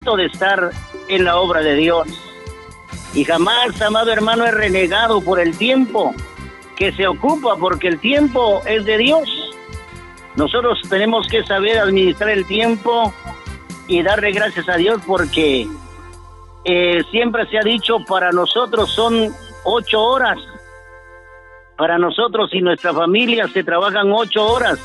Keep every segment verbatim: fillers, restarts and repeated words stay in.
contento de estar en la obra de Dios. Y jamás, amado hermano, he renegado por el tiempo que se ocupa, porque el tiempo es de Dios. Nosotros tenemos que saber administrar el tiempo y darle gracias a Dios, porque eh, siempre se ha dicho, para nosotros son ocho horas. Para nosotros y nuestra familia se trabajan ocho horas.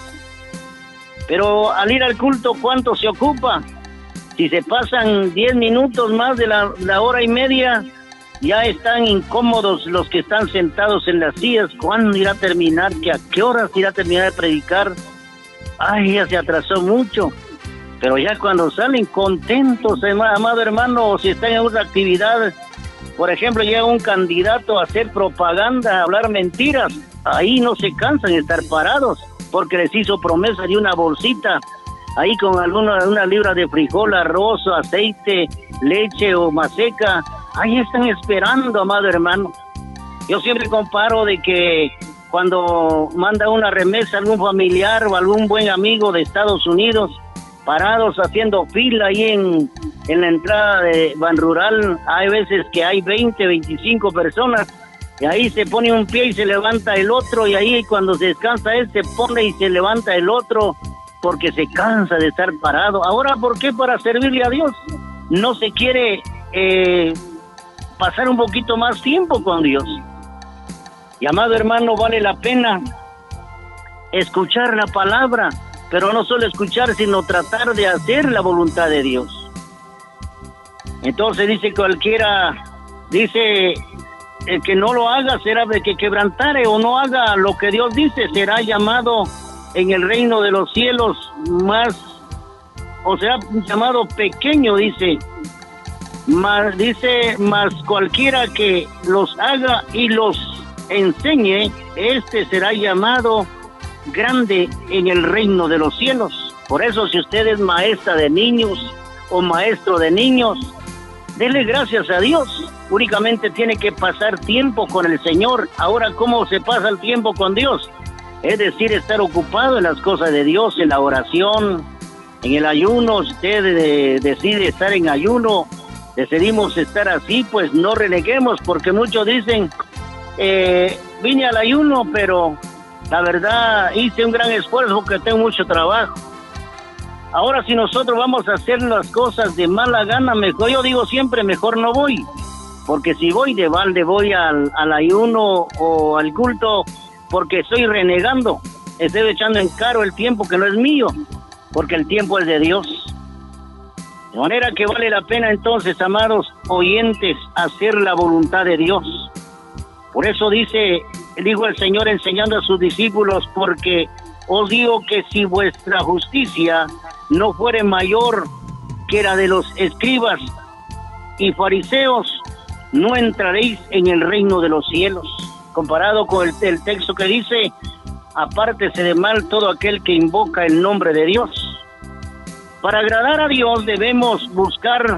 Pero al ir al culto, ¿cuánto se ocupa? Si se pasan diez minutos más de la, la hora y media, ya están incómodos los que están sentados en las sillas. ¿Cuándo irá a terminar? ¿Que a qué horas irá a terminar de predicar? Ay, ya se atrasó mucho. Pero ya cuando salen contentos, amado hermano, o si están en una actividad, por ejemplo, llega un candidato a hacer propaganda, a hablar mentiras, ahí no se cansan de estar parados, porque les hizo promesa de una bolsita, ahí con alguna una libra de frijol, arroz, aceite, leche o maseca. Ahí están esperando, amado hermano. Yo siempre comparo de que cuando manda una remesa a algún familiar o algún buen amigo de Estados Unidos, parados haciendo fila ahí en, en la entrada de Ban Rural, hay veces que hay veinte, veinticinco personas, y ahí se pone un pie y se levanta el otro, y ahí cuando se descansa él, se pone y se levanta el otro, porque se cansa de estar parado. Ahora, ¿por qué? Para servirle a Dios. No se quiere eh, pasar un poquito más tiempo con Dios. Y amado hermano, vale la pena escuchar la palabra, pero no solo escuchar, sino tratar de hacer la voluntad de Dios. Entonces dice cualquiera, dice, el que no lo haga será de que quebrantare, o no haga lo que Dios dice, será llamado en el reino de los cielos más, o será llamado pequeño, dice. Más, dice, más cualquiera que los haga y los enseñe, este será llamado grande en el reino de los cielos. Por eso, si usted es maestra de niños o maestro de niños, dele gracias a Dios. Únicamente tiene que pasar tiempo con el Señor. Ahora, ¿cómo se pasa el tiempo con Dios? Es decir, estar ocupado en las cosas de Dios, en la oración, en el ayuno. Usted eh, decide estar en ayuno, decidimos estar así, pues no reneguemos, porque muchos dicen, eh, vine al ayuno, pero la verdad hice un gran esfuerzo porque tengo mucho trabajo. Ahora, si nosotros vamos a hacer las cosas de mala gana, mejor, yo digo siempre, mejor no voy, porque si voy de balde, voy al, al ayuno o al culto, porque estoy renegando, estoy echando en caro el tiempo que no es mío, porque el tiempo es de Dios. De manera que vale la pena entonces, amados oyentes, hacer la voluntad de Dios. Por eso dice, dijo el Señor enseñando a sus discípulos, porque os digo que si vuestra justicia no fuere mayor que la de los escribas y fariseos, no entraréis en el reino de los cielos. Comparado con el, el texto que dice, apártese de mal todo aquel que invoca el nombre de Dios. Para agradar a Dios debemos buscar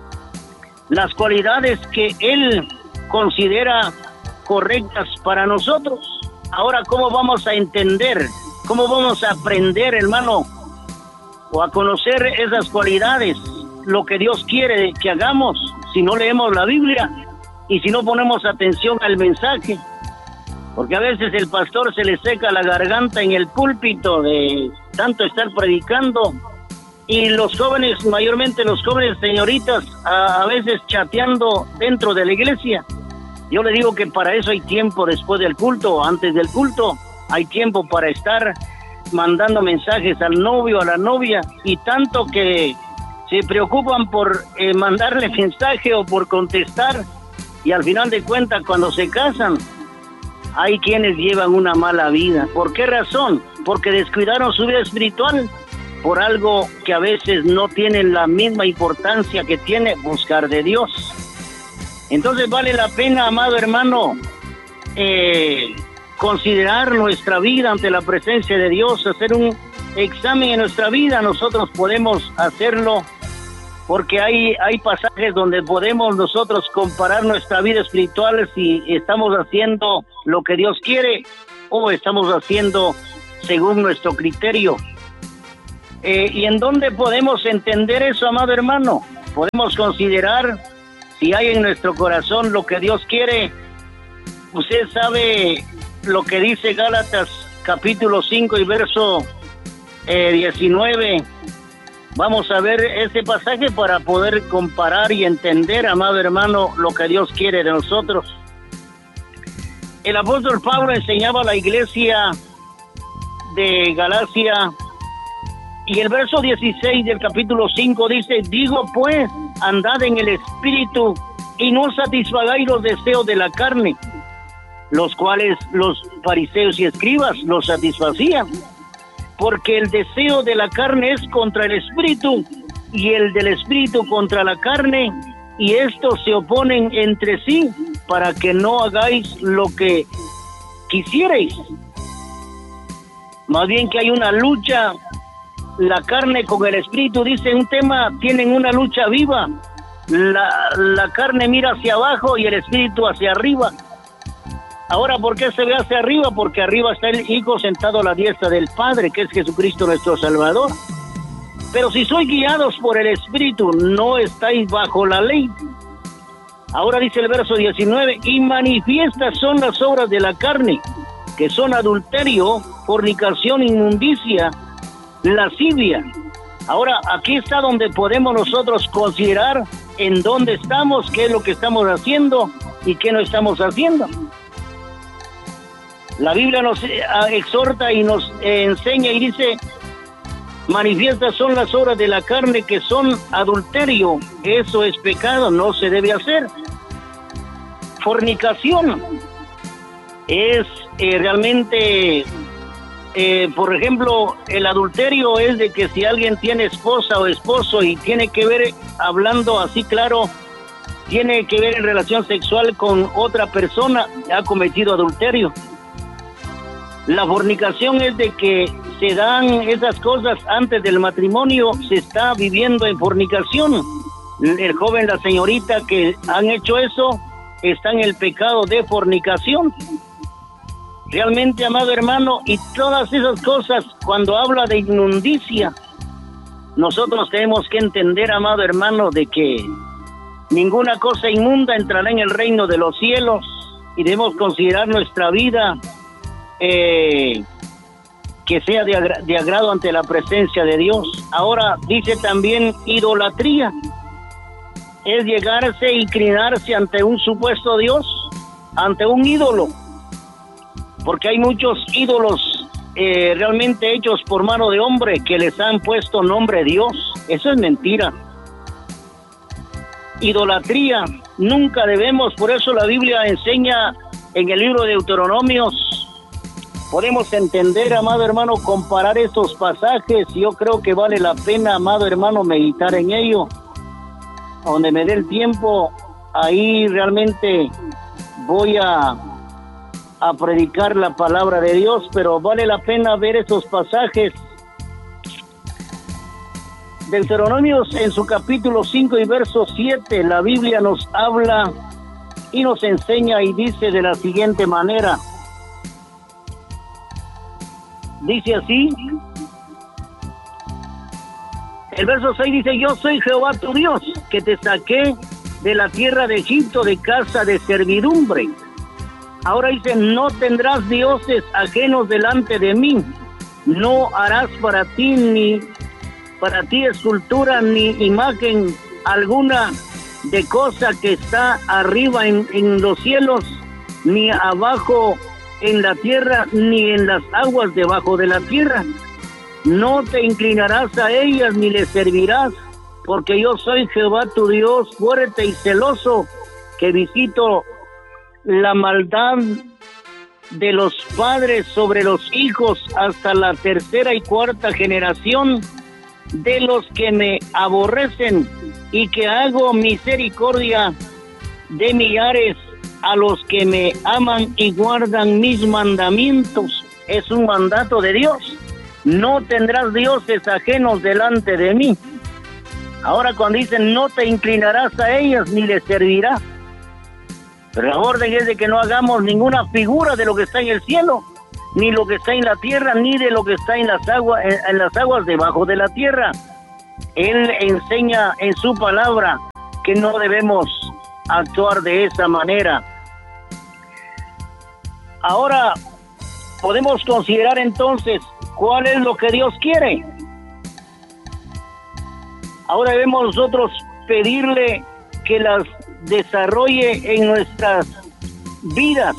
las cualidades que Él considera correctas para nosotros. Ahora, ¿cómo vamos a entender? ¿Cómo vamos a aprender, hermano, o a conocer esas cualidades? Lo que Dios quiere que hagamos, si no leemos la Biblia y si no ponemos atención al mensaje. Porque a veces el pastor se le seca la garganta en el púlpito de tanto estar predicando, y los jóvenes, mayormente los jóvenes señoritas, a, a veces chateando dentro de la iglesia. Yo le digo que para eso hay tiempo después del culto, antes del culto, hay tiempo para estar mandando mensajes al novio, a la novia, y tanto que se preocupan por eh, mandarle mensaje o por contestar, y al final de cuentas, cuando se casan, hay quienes llevan una mala vida. ¿Por qué razón? Porque descuidaron su vida espiritual por algo que a veces no tiene la misma importancia que tiene buscar de Dios. Entonces vale la pena, amado hermano, eh, considerar nuestra vida ante la presencia de Dios, hacer un examen en nuestra vida. Nosotros podemos hacerlo porque hay, hay pasajes donde podemos nosotros comparar nuestra vida espiritual, si estamos haciendo lo que Dios quiere o estamos haciendo según nuestro criterio. Eh, ¿Y en dónde podemos entender eso, amado hermano? podemos considerar si hay en nuestro corazón lo que Dios quiere. Usted sabe lo que dice Gálatas capítulo cinco y verso eh, diecinueve. Vamos a ver ese pasaje para poder comparar y entender, amado hermano, lo que Dios quiere de nosotros. El apóstol Pablo enseñaba a la iglesia de Galacia, y el verso dieciséis del capítulo cinco dice: digo pues, andad en el espíritu y no satisfagáis los deseos de la carne, los cuales los fariseos y escribas los satisfacían, porque el deseo de la carne es contra el espíritu y el del espíritu contra la carne, y estos se oponen entre sí para que no hagáis lo que quisierais. Más bien que hay una lucha, la carne con el espíritu, dice un tema, tienen una lucha viva. La, la carne mira hacia abajo y el espíritu hacia arriba. Ahora, ¿por qué se ve hacia arriba? Porque arriba está el Hijo sentado a la diestra del Padre, que es Jesucristo nuestro Salvador. Pero si sois guiados por el Espíritu, no estáis bajo la ley. Ahora dice el verso diecinueve: y manifiestas son las obras de la carne, que son adulterio, fornicación, inmundicia, lascivia. Ahora, aquí está donde podemos nosotros considerar en dónde estamos, qué es lo que estamos haciendo y qué no estamos haciendo. La Biblia nos exhorta y nos enseña y dice: manifiestas son las obras de la carne, que son adulterio. Eso es pecado, no se debe hacer. Fornicación es eh, realmente, eh, por ejemplo, el adulterio es de que si alguien tiene esposa o esposo y tiene que ver, hablando así claro, tiene que ver en relación sexual con otra persona, ha cometido adulterio. La fornicación es de que se dan esas cosas antes del matrimonio, se está viviendo en fornicación. El joven, la señorita que han hecho eso, está en el pecado de fornicación. Realmente, amado hermano, y todas esas cosas, cuando habla de inmundicia, nosotros tenemos que entender, amado hermano, de que ninguna cosa inmunda entrará en el reino de los cielos, y debemos considerar nuestra vida Eh, que sea de, agra de agrado ante la presencia de Dios. Ahora dice también idolatría, es llegarse e inclinarse ante un supuesto Dios, ante un ídolo, porque hay muchos ídolos eh, realmente hechos por mano de hombre que les han puesto nombre Dios. Eso es mentira. Idolatría nunca debemos, por eso la Biblia enseña en el libro de Deuteronomios. Podemos entender, amado hermano, comparar estos pasajes. Yo creo que vale la pena, amado hermano, meditar en ello. Donde me dé el tiempo, ahí realmente voy a, a predicar la palabra de Dios, pero vale la pena ver esos pasajes. Deuteronomios en su capítulo cinco y verso siete, la Biblia nos habla y nos enseña y dice de la siguiente manera. Dice así, el verso seis dice: yo soy Jehová tu Dios, que te saqué de la tierra de Egipto, de casa de servidumbre. Ahora dice: no tendrás dioses ajenos delante de mí, no harás para ti ni para ti escultura ni imagen alguna de cosa que está arriba en, en los cielos, ni abajo en la tierra, ni en las aguas debajo de la tierra. No te inclinarás a ellas ni les servirás, porque yo soy Jehová tu Dios, fuerte y celoso, que visito la maldad de los padres sobre los hijos hasta la tercera y cuarta generación de los que me aborrecen, y que hago misericordia de millares a los que me aman y guardan mis mandamientos. Es un mandato de Dios. No tendrás dioses ajenos delante de mí. Ahora cuando dicen no te inclinarás a ellas ni les servirás, pero la orden es de que no hagamos ninguna figura de lo que está en el cielo, ni lo que está en la tierra, ni de lo que está en las aguas, en, en las aguas debajo de la tierra. Él enseña en su palabra que no debemos actuar de esa manera. Ahora podemos considerar entonces cuál es lo que Dios quiere. Ahora debemos nosotros pedirle que las desarrolle en nuestras vidas,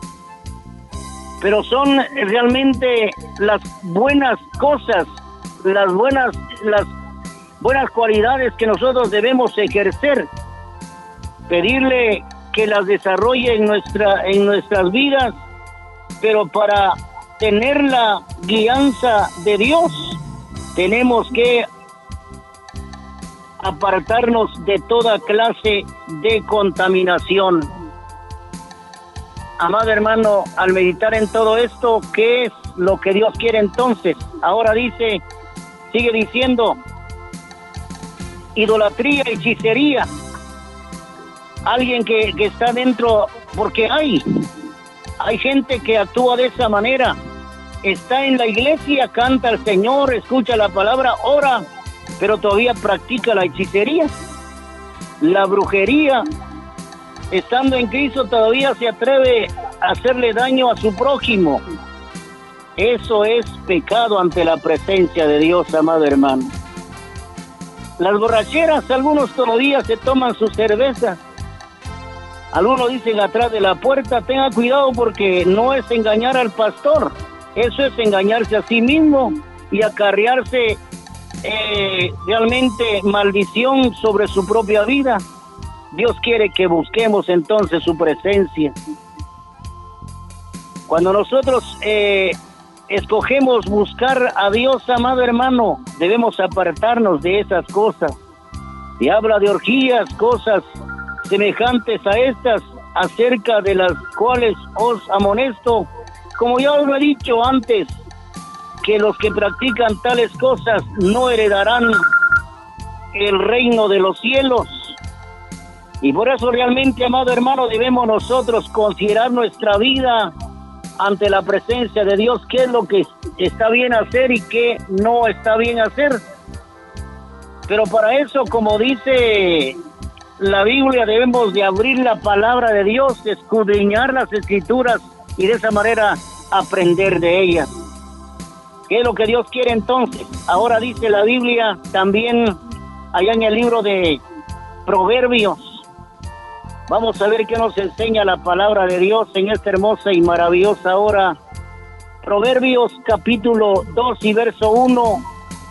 pero son realmente las buenas cosas, las buenas, las buenas cualidades que nosotros debemos ejercer, pedirle que las desarrolle en nuestra, en nuestras vidas, pero para tener la guianza de Dios tenemos que apartarnos de toda clase de contaminación. Amado hermano, al meditar en todo esto, ¿qué es lo que Dios quiere entonces? Ahora dice, sigue diciendo, idolatría, hechicería. Alguien que, que está dentro, porque hay, hay gente que actúa de esa manera. Está en la iglesia, canta al Señor, escucha la palabra, ora, pero todavía practica la hechicería, la brujería. Estando en Cristo todavía se atreve a hacerle daño a su prójimo. Eso es pecado ante la presencia de Dios, amado hermano. Las borracheras, algunos todavía se toman su cerveza. Algunos dicen atrás de la puerta, tenga cuidado porque no es engañar al pastor. Eso es engañarse a sí mismo y acarrearse eh, realmente maldición sobre su propia vida. Dios quiere que busquemos entonces su presencia. Cuando nosotros eh, escogemos buscar a Dios, amado hermano, debemos apartarnos de esas cosas. Y habla de orgías, cosas semejantes a estas, acerca de las cuales os amonesto, como ya os lo he dicho antes, que los que practican tales cosas no heredarán el reino de los cielos. Y por eso realmente, amado hermano, debemos nosotros considerar nuestra vida ante la presencia de Dios, qué es lo que está bien hacer y qué no está bien hacer. Pero para eso, como dice la Biblia, debemos de abrir la palabra de Dios, escudriñar las Escrituras y de esa manera aprender de ellas. ¿Qué es lo que Dios quiere entonces? Ahora dice la Biblia también allá en el libro de Proverbios. Vamos a ver qué nos enseña la palabra de Dios en esta hermosa y maravillosa hora. Proverbios capítulo dos y verso uno.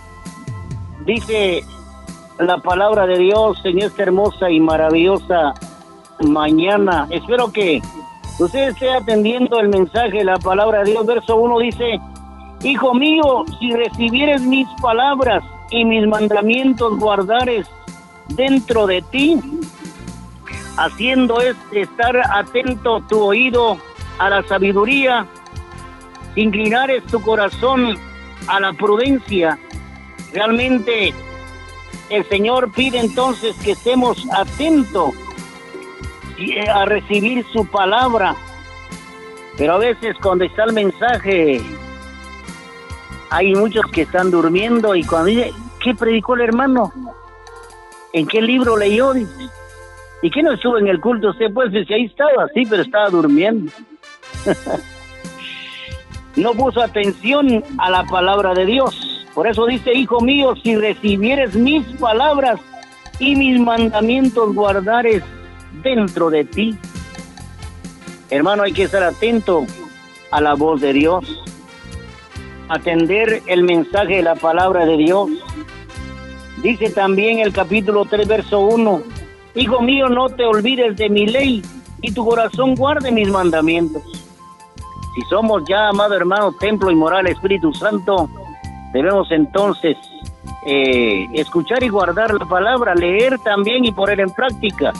Dice la palabra de Dios en esta hermosa y maravillosa mañana. Espero que usted esté atendiendo el mensaje de la palabra de Dios. Verso uno dice, hijo mío, si recibieres mis palabras y mis mandamientos guardares dentro de ti, haciendo es estar atento tu oído a la sabiduría, si inclinares tu corazón a la prudencia. Realmente el Señor pide entonces que estemos atentos a recibir su palabra, pero a veces cuando está el mensaje hay muchos que están durmiendo y cuando dice, ¿qué predicó el hermano? ¿En qué libro leyó? Dice, ¿y qué no estuvo en el culto usted? Pues si ahí estaba, sí, pero estaba durmiendo. No puso atención a la palabra de Dios. Por eso dice, hijo mío, si recibieres mis palabras y mis mandamientos guardares dentro de ti. Hermano, hay que estar atento a la voz de Dios, atender el mensaje de la palabra de Dios. Dice también el capítulo tres, verso uno, hijo mío, no te olvides de mi ley y tu corazón guarde mis mandamientos. Si somos ya, amado hermano, templo y moral Espíritu Santo, debemos entonces eh, escuchar y guardar la palabra, leer también y poner en práctica.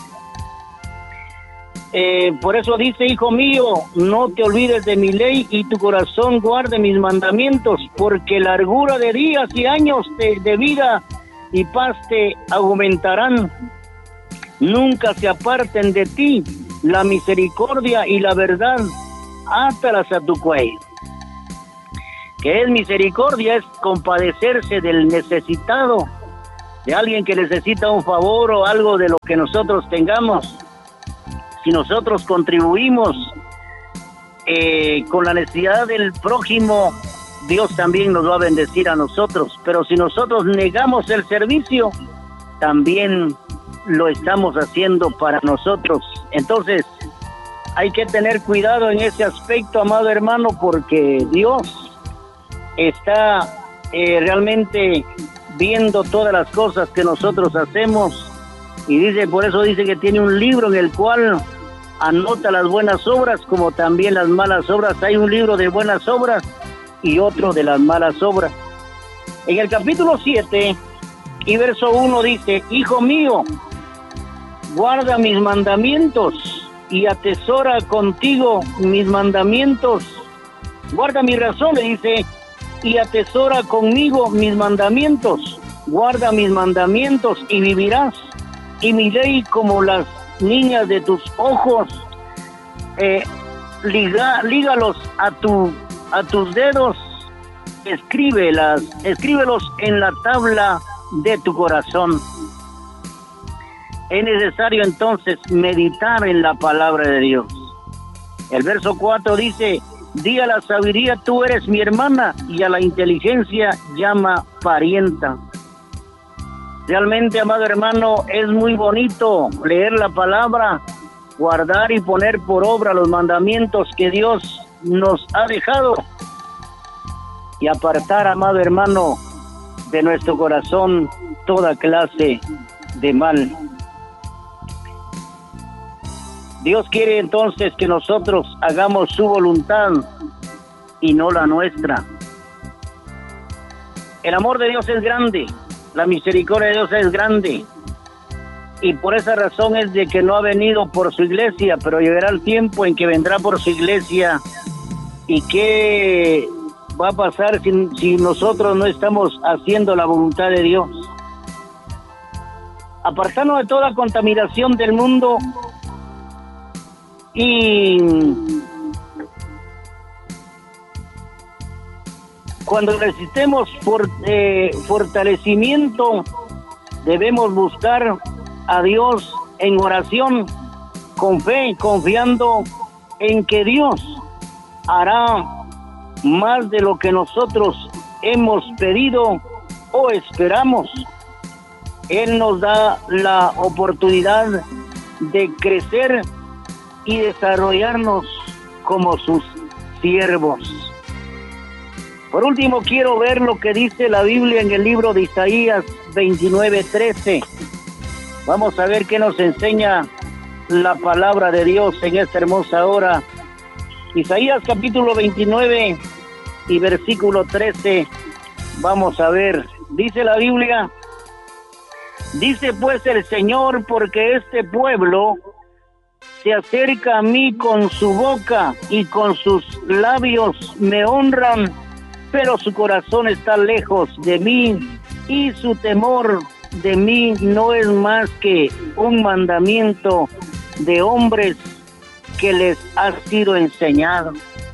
Eh, por eso dice, hijo mío, no te olvides de mi ley y tu corazón guarde mis mandamientos, porque largura de días y años de, de vida y paz te aumentarán. Nunca se aparten de ti la misericordia y la verdad, átalas a tu cuello. ¿Qué es misericordia? Es compadecerse del necesitado, de alguien que necesita un favor o algo de lo que nosotros tengamos, si nosotros contribuimos eh, con la necesidad del prójimo, Dios también nos va a bendecir a nosotros. Pero si nosotros negamos el servicio, también lo estamos haciendo para nosotros. Entonces, hay que tener cuidado en ese aspecto, amado hermano, porque Dios está eh, realmente viendo todas las cosas que nosotros hacemos, y dice, por eso dice que tiene un libro en el cual anota las buenas obras como también las malas obras. Hay un libro de buenas obras y otro de las malas obras. En el capítulo siete y verso uno dice: Hijo mío, guarda mis mandamientos y atesora contigo mis mandamientos. Guarda mi razón, le dice, y atesora conmigo mis mandamientos. Guarda mis mandamientos y vivirás, y mi ley como las niñas de tus ojos. Eh, liga, lígalos a tu a tus dedos, escríbelas, escríbelos en la tabla de tu corazón. Es necesario entonces meditar en la palabra de Dios. El verso cuatro dice: di a la sabiduría, tú eres mi hermana, y a la inteligencia llama parienta. Realmente, amado hermano, es muy bonito leer la palabra, guardar y poner por obra los mandamientos que Dios nos ha dejado, y apartar, amado hermano, de nuestro corazón toda clase de mal. Dios quiere entonces que nosotros hagamos su voluntad y no la nuestra. El amor de Dios es grande, la misericordia de Dios es grande, y por esa razón es de que no ha venido por su iglesia, pero llegará el tiempo en que vendrá por su iglesia. ¿Y qué va a pasar si, si nosotros no estamos haciendo la voluntad de Dios? Apartarnos de toda contaminación del mundo y cuando necesitemos for, eh, fortalecimiento, debemos buscar a Dios en oración, con fe, confiando en que Dios hará más de lo que nosotros hemos pedido o esperamos. Él nos da la oportunidad de crecer y desarrollarnos como sus siervos. Por último, quiero ver lo que dice la Biblia en el libro de Isaías veintinueve trece. Vamos a ver qué nos enseña la palabra de Dios en esta hermosa hora. Isaías capítulo veintinueve y versículo trece. Vamos a ver, dice la Biblia: dice pues el Señor, porque este pueblo se acerca a mí con su boca y con sus labios me honran, pero su corazón está lejos de mí y su temor de mí no es más que un mandamiento de hombres que les ha sido enseñado.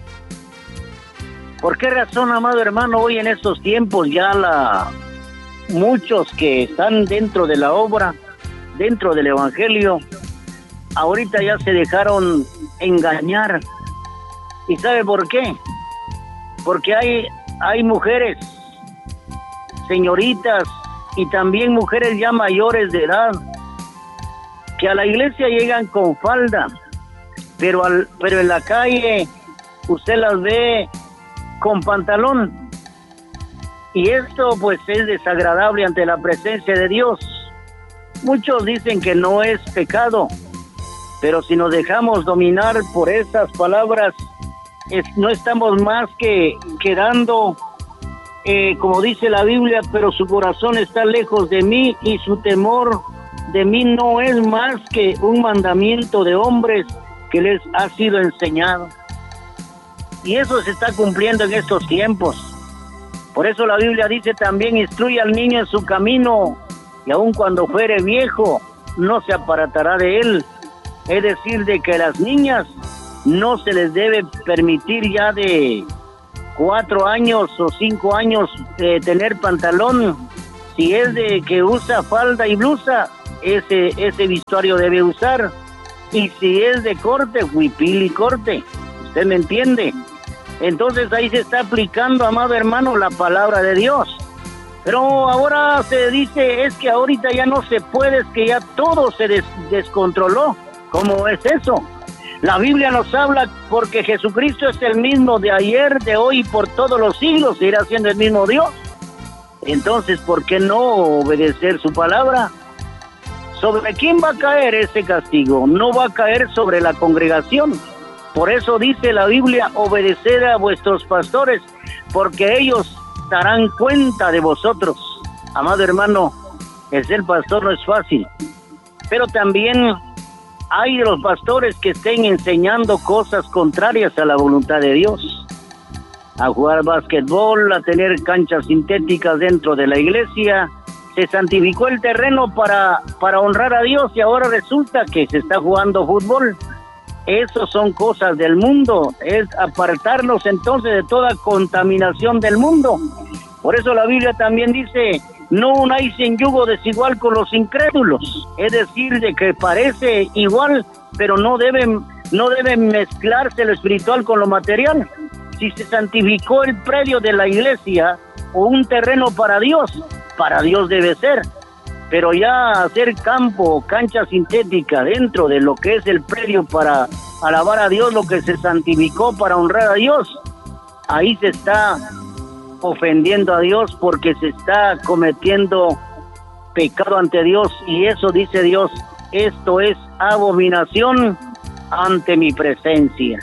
¿Por qué razón, amado hermano, hoy en estos tiempos ya la muchos que están dentro de la obra, dentro del evangelio, ahorita ya se dejaron engañar? ¿Y sabe por qué? Porque hay, hay mujeres, señoritas, y también mujeres ya mayores de edad, que a la iglesia llegan con falda, pero, al, pero en la calle usted las ve con pantalón. Y esto pues es desagradable ante la presencia de Dios. Muchos dicen que no es pecado, pero si nos dejamos dominar por esas palabras, es, no estamos más que quedando, eh, como dice la Biblia, pero su corazón está lejos de mí y su temor de mí no es más que un mandamiento de hombres que les ha sido enseñado. Y eso se está cumpliendo en estos tiempos. Por eso la Biblia dice también: instruye al niño en su camino, y aun cuando fuere viejo, no se apartará de él. Es decir, de que a las niñas no se les debe permitir ya de cuatro años o cinco años eh, tener pantalón, Si es de que usa falda y blusa, ese, ese vestuario debe usar. Y si es de corte, huipil y corte. ¿Usted me entiende? Entonces ahí se está aplicando, amado hermano, la palabra de Dios. Pero ahora se dice, es que ahorita ya no se puede, es que ya todo se des- descontroló. ¿Cómo es eso? La Biblia nos habla porque Jesucristo es el mismo de ayer, de hoy y por todos los siglos, seguirá siendo el mismo Dios. Entonces, ¿por qué no obedecer su palabra? ¿Sobre quién va a caer ese castigo? No va a caer sobre la congregación. Por eso dice la Biblia, obedeced a vuestros pastores, porque ellos darán cuenta de vosotros. Amado hermano, el ser pastor no es fácil, pero también hay de los pastores que estén enseñando cosas contrarias a la voluntad de Dios. A jugar básquetbol, a tener canchas sintéticas dentro de la iglesia. Se santificó el terreno para, para honrar a Dios y ahora resulta que se está jugando fútbol. Eso son cosas del mundo, es apartarnos entonces de toda contaminación del mundo. Por eso la Biblia también dice, no unáis en yugo desigual con los incrédulos. Es decir, de que parece igual, pero no deben, no deben mezclarse lo espiritual con lo material. Si se santificó el predio de la iglesia o un terreno para Dios, para Dios debe ser. Pero ya hacer campo, cancha sintética dentro de lo que es el predio para alabar a Dios, lo que se santificó para honrar a Dios, ahí se está ofendiendo a Dios porque se está cometiendo pecado ante Dios, y eso dice Dios, esto es abominación ante mi presencia.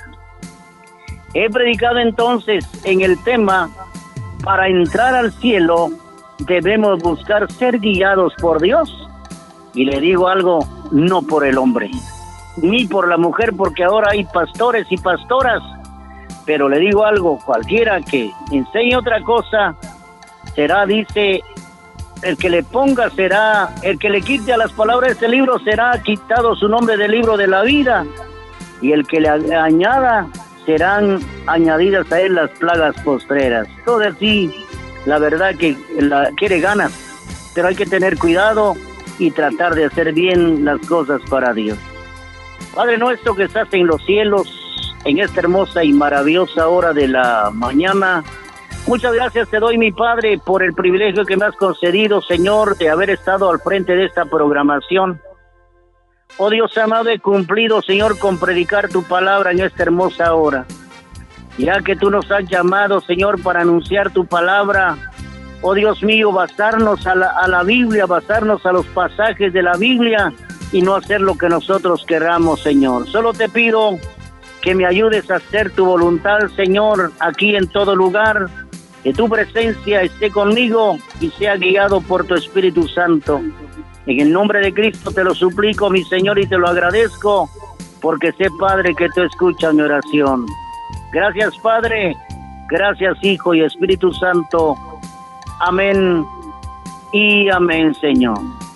He predicado entonces en el tema, para entrar al cielo debemos buscar ser guiados por Dios, y le digo algo, no por el hombre, ni por la mujer, porque ahora hay pastores y pastoras, pero le digo algo, cualquiera que enseñe otra cosa, será, dice, el que le ponga será, el que le quite a las palabras de este libro será quitado su nombre del libro de la vida, y el que le añada, serán añadidas a él las plagas postreras. Todo así, la verdad que la quiere ganas, pero hay que tener cuidado y tratar de hacer bien las cosas para Dios. Padre nuestro que estás en los cielos, en esta hermosa y maravillosa hora de la mañana, muchas gracias te doy, mi Padre, por el privilegio que me has concedido, Señor, de haber estado al frente de esta programación. Oh Dios amado, he cumplido, Señor, con predicar tu palabra en esta hermosa hora. Ya que tú nos has llamado, Señor, para anunciar tu palabra, oh Dios mío, basarnos a la, a la Biblia, basarnos a los pasajes de la Biblia y no hacer lo que nosotros queramos, Señor. Solo te pido que me ayudes a hacer tu voluntad, Señor, aquí en todo lugar, que tu presencia esté conmigo y sea guiado por tu Espíritu Santo. En el nombre de Cristo te lo suplico, mi Señor, y te lo agradezco, porque sé, Padre, que tú escuchas mi oración. Gracias, Padre, gracias, Hijo y Espíritu Santo. Amén y amén, Señor.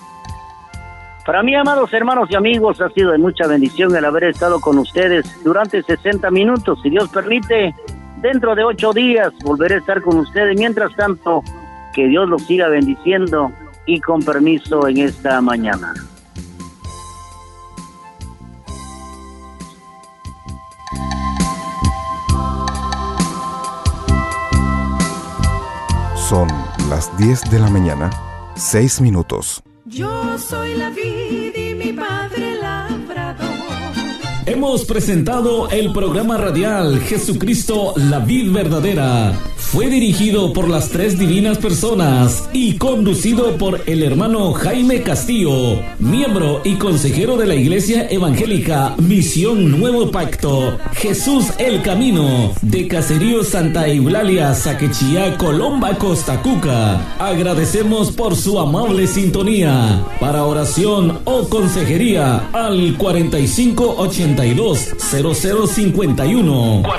Para mí, amados hermanos y amigos, ha sido de mucha bendición el haber estado con ustedes durante sesenta minutos. Si Dios permite, dentro de ocho días volveré a estar con ustedes. Mientras tanto, que Dios los siga bendiciendo y con permiso en esta mañana. Son las diez de la mañana, seis minutos. Yo soy la vid y mi padre labrador. Hemos presentado el programa radial Jesucristo, la vid verdadera. Fue dirigido por las tres divinas personas y conducido por el hermano Jaime Castillo, miembro y consejero de la Iglesia Evangélica Misión Nuevo Pacto, Jesús el Camino, de Caserío Santa Eulalia, Saquechía, Colomba, Costa Cuca. Agradecemos por su amable sintonía. Para oración o consejería al cuarenta y cinco ochenta y dos cero cero cincuenta y uno.